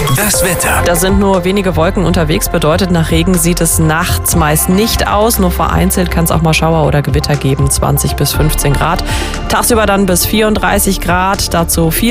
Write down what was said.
Das Wetter. Da sind nur wenige Wolken unterwegs, bedeutet, nach Regen sieht es nachts meist nicht aus. Nur vereinzelt kann es auch mal Schauer oder Gewitter geben, 20 bis 15 Grad. Tagsüber dann bis 34 Grad, dazu viel